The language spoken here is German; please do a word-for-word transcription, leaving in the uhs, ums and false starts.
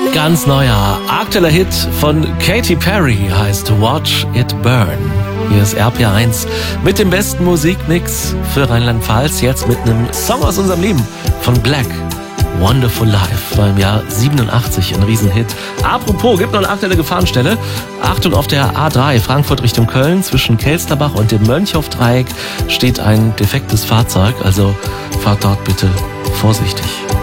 Ganz neuer, aktueller Hit von Katy Perry heißt Watch It Burn. Hier ist R P R eins mit dem besten Musikmix für Rheinland-Pfalz. Jetzt mit einem Song aus unserem Leben von Black. Wonderful Life war im Jahr siebenundachtzig ein Riesenhit. Apropos, gibt noch eine aktuelle Gefahrenstelle. Achtung, auf der A drei Frankfurt Richtung Köln zwischen Kelsterbach und dem Mönchhof-Dreieck steht ein defektes Fahrzeug. Also fahrt dort bitte vorsichtig.